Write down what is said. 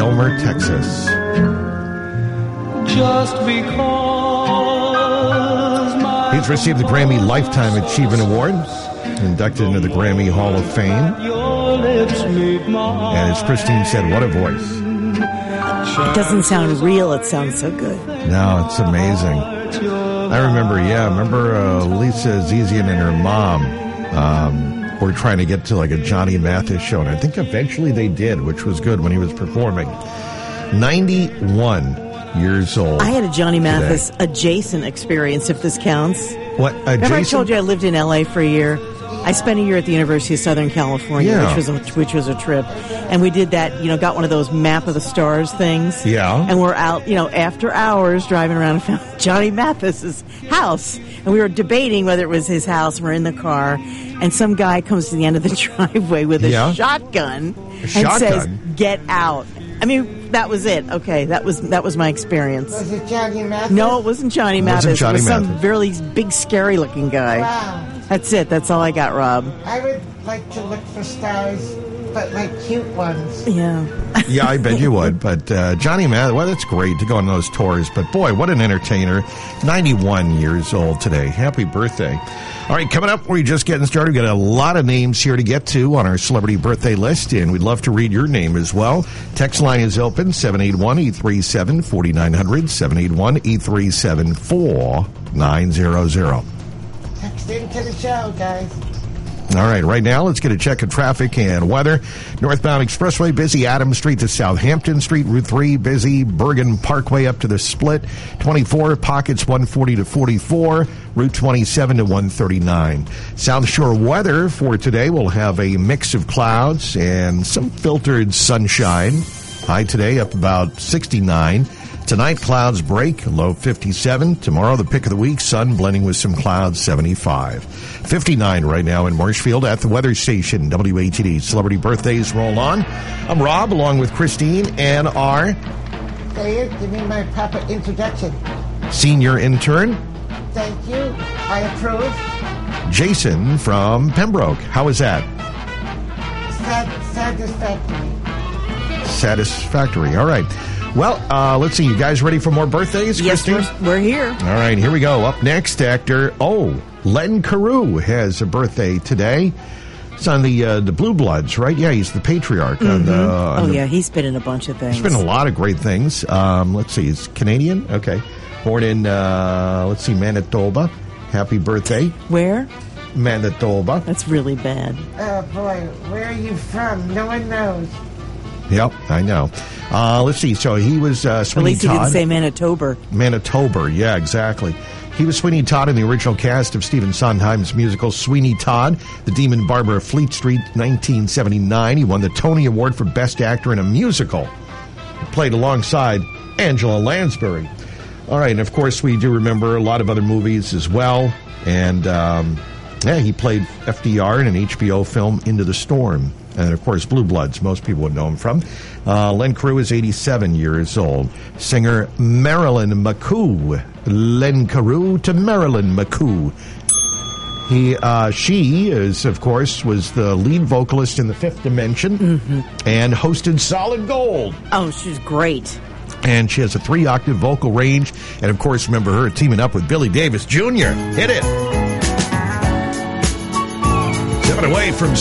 Gilmer, Texas. Just because He's received the Grammy Lifetime Achievement Award, inducted into the Grammy Hall of Fame. And as Christine said, what a voice. It doesn't sound real. It sounds so good. No, it's amazing. I remember Lisa Zizian and her mom were trying to get to like a Johnny Mathis show, and I think eventually they did, which was good when he was performing. 91 years old. I had a Johnny Mathis adjacent experience, if this counts. What, Remember I told you I lived in L.A. for a year? I spent a year at the University of Southern California, which was a trip. And we did that, got one of those map of the stars things. Yeah. And we're out, after hours driving around and found Johnny Mathis's house. And we were debating whether it was his house. We're in the car. And some guy comes to the end of the driveway with a shotgun and says, "Get out." I mean, that was it. Okay, that was my experience. Was it Johnny Mathis? No, it wasn't Johnny Mathis. Johnny it was some Mathis. really big, scary-looking guy. Wow. That's it. That's all I got, Rob. I would like to look for stars, but like cute ones. Yeah. Yeah, I bet you would. But Johnny Mathis, well, that's great to go on those tours. But boy, what an entertainer. 91 years old today. Happy birthday. All right, coming up, we're just getting started. We've got a lot of names here to get to on our celebrity birthday list, and we'd love to read your name as well. Text line is open, 781-837-4900, 781-837-4900. Text into the show, guys. All right now, let's get a check of traffic and weather. Northbound Expressway, busy. Adams Street to Southampton Street. Route 3, busy. Bergen Parkway up to the Split. 24, pockets 140 to 44. Route 27 to 139. South Shore weather for today, we'll have a mix of clouds and some filtered sunshine. High today up about 69. Tonight, clouds break, low 57. Tomorrow, the pick of the week, sun blending with some clouds, 75. 59 right now in Marshfield at the weather station, WATD. Celebrity birthdays roll on. I'm Rob, along with Christine and our Say it. Give me my proper introduction. senior intern, Thank you. I approve. Jason from Pembroke. How is that? Satisfactory. Satisfactory. All right. Well, let's see. You guys ready for more birthdays, Yes, Christine? we're here. All right, here we go. Up next, actor, Len Carew has a birthday today. It's on the Blue Bloods, right? Yeah, he's the patriarch. Mm-hmm. He's been in a bunch of things. He's been in a lot of great things. Let's see, he's Canadian? Okay. Born in, Manitoba. Happy birthday. Where? Manitoba. That's really bad. Oh, boy. Where are you from? No one knows. Yep, I know. Let's see. So he was Sweeney Todd. At least he didn't say Manitoba. Manitoba, yeah, exactly. He was Sweeney Todd in the original cast of Stephen Sondheim's musical Sweeney Todd, The Demon Barber of Fleet Street, 1979. He won the Tony Award for Best Actor in a Musical. He played alongside Angela Lansbury. All right, and of course we do remember a lot of other movies as well. And, he played FDR in an HBO film, Into the Storm. And, of course, Blue Bloods, most people would know him from. Len Carew is 87 years old. Singer Marilyn McCoo. Len Carew to Marilyn McCoo. She is, of course, was the lead vocalist in The Fifth Dimension and hosted Solid Gold. Oh, she's great. And she has a 3-octave vocal range. And, of course, remember her teaming up with Billy Davis Jr. Hit it. 7 away from